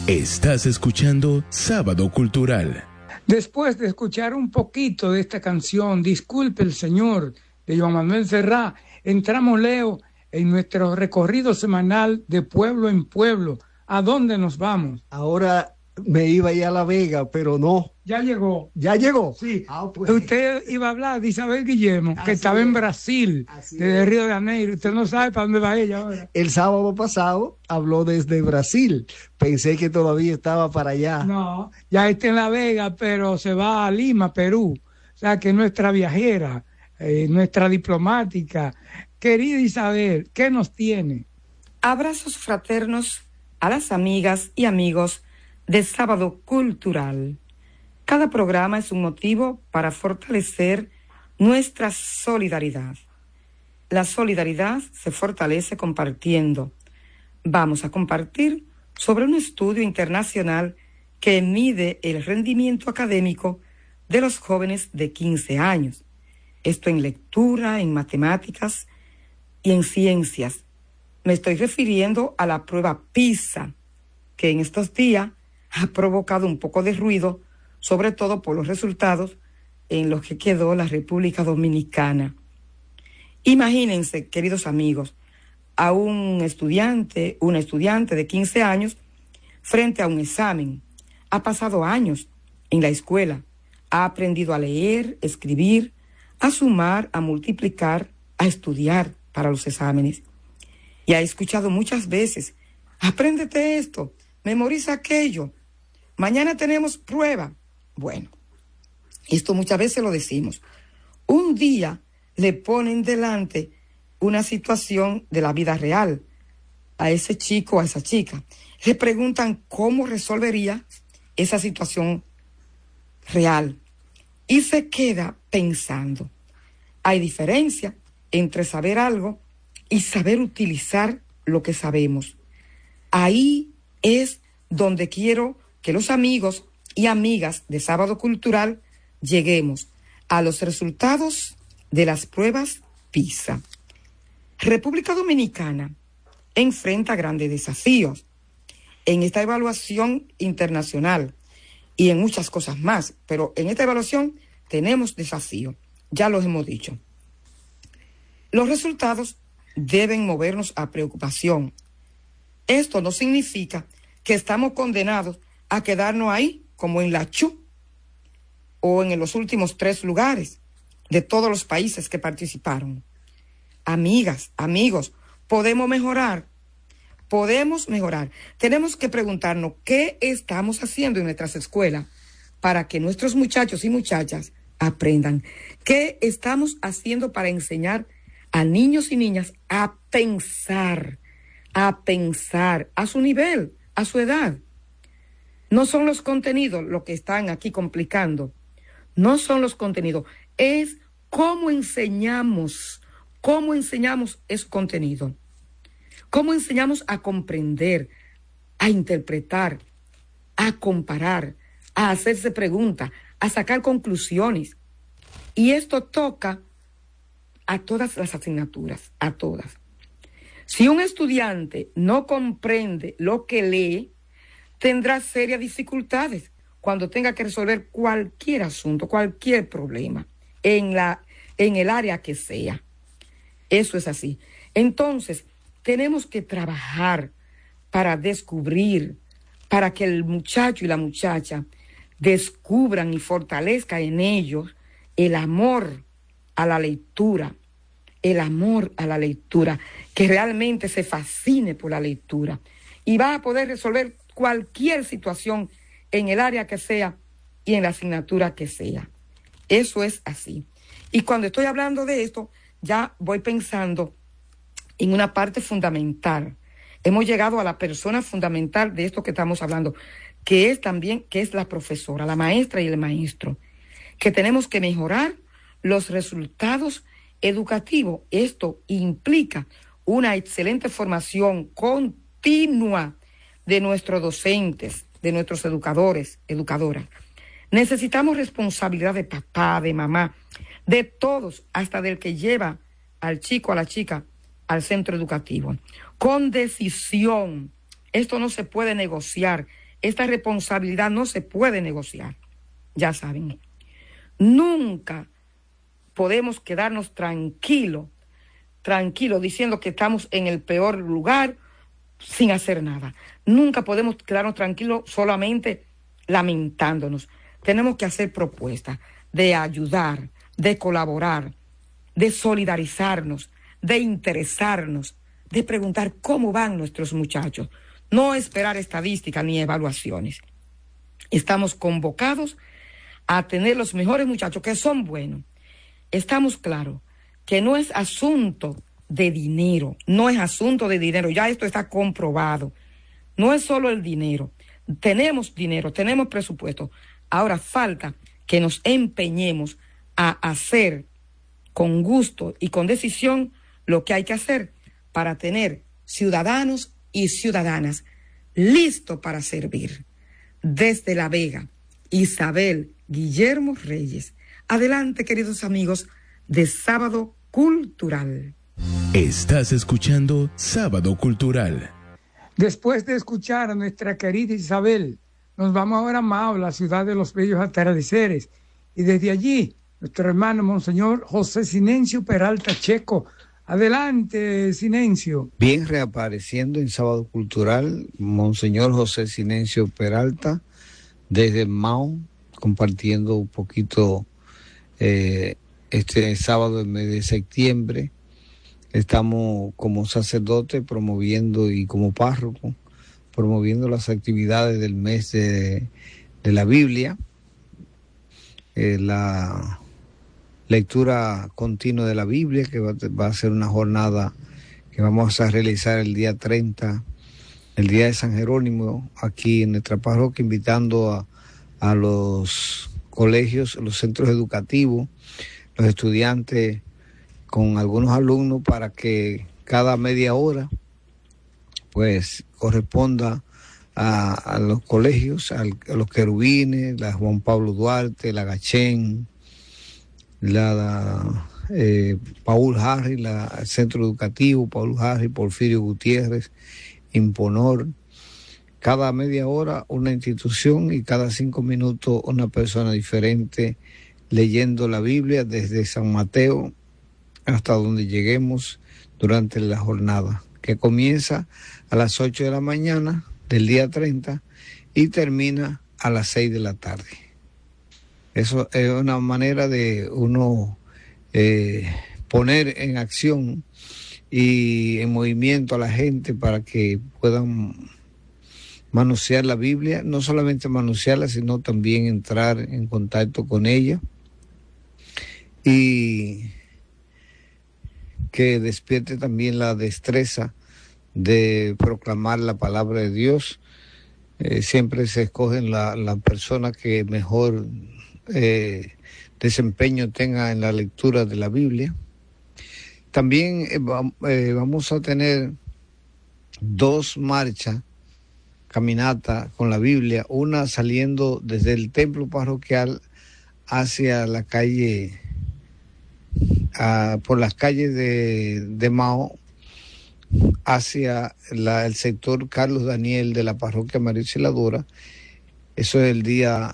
Estás escuchando Sábado Cultural. Después de escuchar un poquito de esta canción, Disculpe el Señor, de Joan Manuel Serrat, entramos, Leo, en nuestro recorrido semanal de pueblo en pueblo. ¿A dónde nos vamos? Ahora me iba a ir a La Vega, pero no. ¿Ya llegó? ¿Ya llegó? Sí. Pues. Usted iba a hablar de Isabel Guillermo, que estaba en Brasil, desde Río de Janeiro. Usted no sabe para dónde va ella ahora. El sábado pasado habló desde Brasil. Pensé que todavía estaba para allá. No, ya está en La Vega, pero se va a Lima, Perú. O sea, que nuestra viajera, nuestra diplomática. Querida Isabel, ¿qué nos tiene? Abrazos fraternos a las amigas y amigos de Sábado Cultural. Cada programa es un motivo para fortalecer nuestra solidaridad. La solidaridad se fortalece compartiendo. Vamos a compartir sobre un estudio internacional que mide el rendimiento académico de los jóvenes de 15 años. Esto en lectura, en matemáticas y en ciencias. Me estoy refiriendo a la prueba PISA, que en estos días ha provocado un poco de ruido, sobre todo por los resultados en los que quedó la República Dominicana. Imagínense, queridos amigos, a una estudiante de 15 años frente a un examen. Ha pasado años en la escuela, ha aprendido a leer, escribir, a sumar, a multiplicar, a estudiar para los exámenes. Y ha escuchado muchas veces, apréndete esto, memoriza aquello, mañana tenemos prueba. Bueno, esto muchas veces lo decimos. Un día le ponen delante una situación de la vida real a ese chico o a esa chica. Le preguntan cómo resolvería esa situación real y se queda pensando. Hay diferencia entre saber algo y saber utilizar lo que sabemos. Ahí es donde quiero que los amigos y amigas de Sábado Cultural lleguemos a los resultados de las pruebas PISA. República Dominicana enfrenta grandes desafíos en esta evaluación internacional y en muchas cosas más, pero en esta evaluación tenemos desafíos, ya los hemos dicho. Los resultados deben movernos a preocupación. Esto no significa que estamos condenados a quedarnos ahí, como en la CHU, o en los últimos 3 lugares de todos los países que participaron. Amigas, amigos, podemos mejorar. Tenemos que preguntarnos qué estamos haciendo en nuestras escuelas para que nuestros muchachos y muchachas aprendan. ¿Qué estamos haciendo para enseñar a niños y niñas a pensar a su nivel, a su edad? No son los contenidos lo que están aquí complicando. No son los contenidos. Es cómo enseñamos ese contenido. Cómo enseñamos a comprender, a interpretar, a comparar, a hacerse preguntas, a sacar conclusiones. Y esto toca a todas las asignaturas, a todas. Si un estudiante no comprende lo que lee, tendrá serias dificultades cuando tenga que resolver cualquier asunto, cualquier problema, en el área que sea. Eso es así. Entonces, tenemos que trabajar para descubrir, para que el muchacho y la muchacha descubran y fortalezcan en ellos el amor a la lectura, que realmente se fascine por la lectura y va a poder resolver cualquier situación en el área que sea y en la asignatura que sea. Eso es así. Y cuando estoy hablando de esto, ya voy pensando en una parte fundamental. Hemos llegado a la persona fundamental de esto que estamos hablando, que es la profesora, la maestra y el maestro, que tenemos que mejorar los resultados educativos. Esto implica una excelente formación continua de nuestros docentes, de nuestros educadores, educadoras. Necesitamos responsabilidad de papá, de mamá, de todos, hasta del que lleva al chico, a la chica, al centro educativo. Con decisión. Esto no se puede negociar Esta responsabilidad no se puede negociar. Ya saben, nunca podemos quedarnos tranquilos diciendo que estamos en el peor lugar sin hacer nada. Nunca podemos quedarnos tranquilos solamente lamentándonos. Tenemos que hacer propuestas de ayudar, de colaborar, de solidarizarnos, de interesarnos, de preguntar cómo van nuestros muchachos. No esperar estadísticas ni evaluaciones. Estamos convocados a tener los mejores muchachos que son buenos. Estamos claros que no es asunto de dinero, ya esto está comprobado. No es solo el dinero, tenemos presupuesto. Ahora falta que nos empeñemos a hacer con gusto y con decisión lo que hay que hacer para tener ciudadanos y ciudadanas listos para servir. Desde La Vega, Isabel Guillermo Reyes. Adelante, queridos amigos de Sábado Cultural. Estás escuchando Sábado Cultural. Después de escuchar a nuestra querida Isabel, nos vamos ahora a Mao, la ciudad de los bellos atardeceres. Y desde allí, nuestro hermano Monseñor José Sinencio Peralta Checo. Adelante, Sinencio. Bien, reapareciendo en Sábado Cultural, Monseñor José Sinencio Peralta, desde Mao, compartiendo un poquito este sábado del mes de septiembre. Estamos como sacerdote promoviendo y como párroco, promoviendo las actividades del mes de la Biblia, la lectura continua de la Biblia, que va a ser una jornada que vamos a realizar el día 30, el día de San Jerónimo, aquí en nuestra parroquia, invitando a los colegios, los centros educativos, los estudiantes con algunos alumnos para que cada media hora pues corresponda a los colegios, a los querubines, la Juan Pablo Duarte, la Gachén, la Paul Harris, el centro educativo Paul Harris, Porfirio Gutiérrez, Imponor. Cada media hora una institución y cada 5 minutos una persona diferente leyendo la Biblia desde San Mateo hasta donde lleguemos durante la jornada, que comienza a las 8 de la mañana del día 30 y termina a las 6 de la tarde. Eso es una manera de uno poner en acción y en movimiento a la gente para que puedan manosear la Biblia, no solamente manosearla, sino también entrar en contacto con ella y que despierte también la destreza de proclamar la palabra de Dios. Siempre se escogen las personas que mejor desempeño tenga en la lectura de la Biblia. También vamos a tener 2 marchas, caminata con la Biblia, una saliendo desde el templo parroquial hacia la calle, por las calles de Mao, hacia el sector Carlos Daniel de la parroquia María Auxiliadora. Eso es el día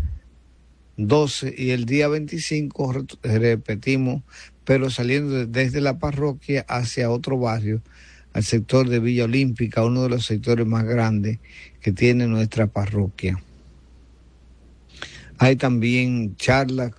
12 y el día 25 repetimos, pero saliendo desde la parroquia hacia otro barrio, al sector de Villa Olímpica, uno de los sectores más grandes que tiene nuestra parroquia. Hay también charlas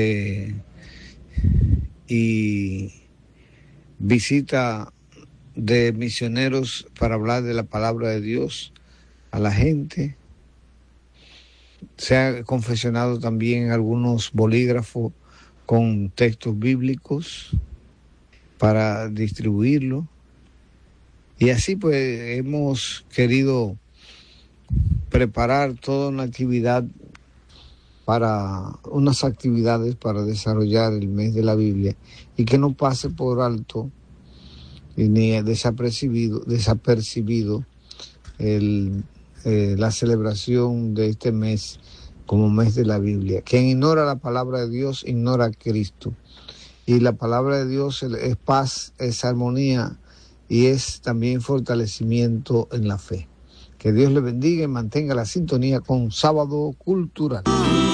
y visita de misioneros para hablar de la palabra de Dios a la gente. Se ha confeccionado también algunos bolígrafos con textos bíblicos para distribuirlo. Y así pues hemos querido preparar toda una actividad unas actividades para desarrollar el mes de la Biblia y que no pase por alto ni desapercibido la celebración de este mes como mes de la Biblia. Quien ignora la palabra de Dios ignora a Cristo, y la palabra de Dios es paz, es armonía y es también fortalecimiento en la fe. Que Dios le bendiga y mantenga la sintonía con Sábado Cultural.